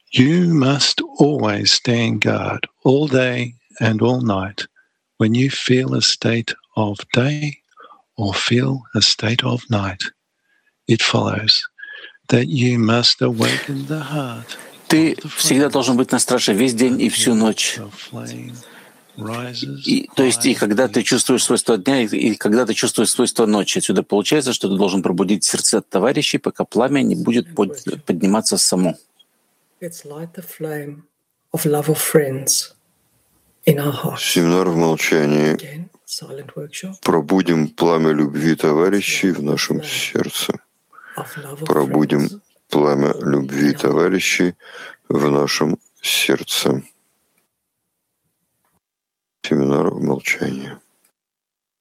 You must always stand guard all day and all night when you feel a state of day or feel a state of night. It follows that you must awaken the heart Ты of the всегда должен flames быть на страже весь день и всю until ночь. the flame rises То есть и high когда ты in чувствуешь свойства дня, и когда ты чувствуешь свойства ночи. Отсюда получается, что ты должен пробудить сердца товарищей, пока пламя не будет подниматься само. Семинар в молчании. Пробудим пламя любви товарищей в нашем сердце. Пробудим пламя любви товарищей в нашем сердце. Семинар в молчании.